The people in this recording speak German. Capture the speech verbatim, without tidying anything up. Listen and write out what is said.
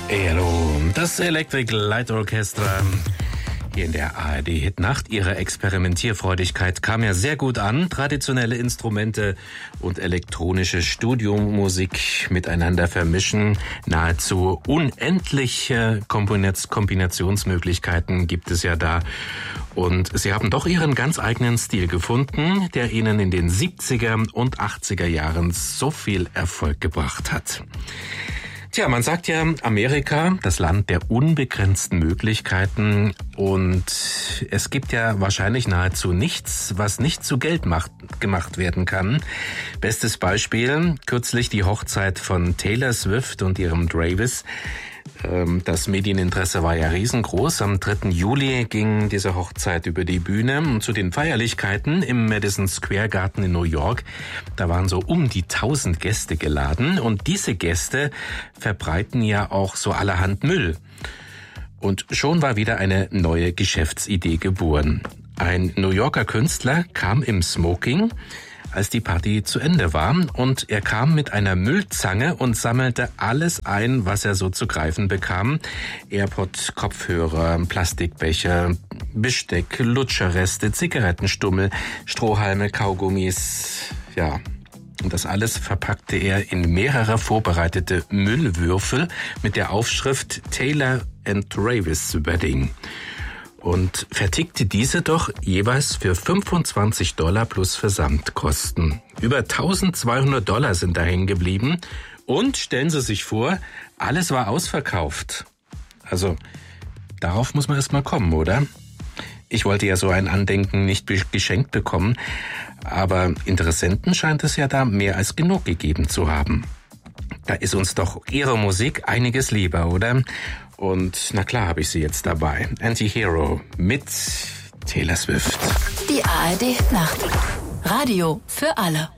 Hey, hallo, das Electric Light Orchestra hier in der A R D Hitnacht. Ihre Experimentierfreudigkeit kam ja sehr gut an. Traditionelle Instrumente und elektronische Studiomusik miteinander vermischen. Nahezu unendliche Kombinationsmöglichkeiten gibt es ja da. Und Sie haben doch Ihren ganz eigenen Stil gefunden, der Ihnen in den siebziger und achtziger Jahren so viel Erfolg gebracht hat. Tja, man sagt ja, Amerika, das Land der unbegrenzten Möglichkeiten, und es gibt ja wahrscheinlich nahezu nichts, was nicht zu Geld macht, gemacht werden kann. Bestes Beispiel, kürzlich die Hochzeit von Taylor Swift und ihrem Travis. Das Medieninteresse war ja riesengroß. Am dritten Juli ging diese Hochzeit über die Bühne. Und zu den Feierlichkeiten im Madison Square Garden in New York, da waren so um die tausend Gäste geladen. Und diese Gäste verbreiten ja auch so allerhand Müll. Und schon war wieder eine neue Geschäftsidee geboren. Ein New Yorker Künstler kam im Smoking, als die Party zu Ende war, und er kam mit einer Müllzange und sammelte alles ein, was er so zu greifen bekam. AirPod, Kopfhörer, Plastikbecher, Besteck, Lutscherreste, Zigarettenstummel, Strohhalme, Kaugummis, ja. Und das alles verpackte er in mehrere vorbereitete Müllwürfel mit der Aufschrift Taylor and Travis Wedding. Und vertickte diese doch jeweils für fünfundzwanzig Dollar plus Versandkosten. Über eintausendzweihundert Dollar sind da hängen geblieben. Und stellen Sie sich vor, alles war ausverkauft. Also, darauf muss man erst mal kommen, oder? Ich wollte ja so ein Andenken nicht geschenkt bekommen, aber Interessenten scheint es ja da mehr als genug gegeben zu haben. Da ist uns doch Ihre Musik einiges lieber, oder? Und na klar habe ich sie jetzt dabei. Anti-Hero mit Taylor Swift. Die A R D Nacht. Radio für alle.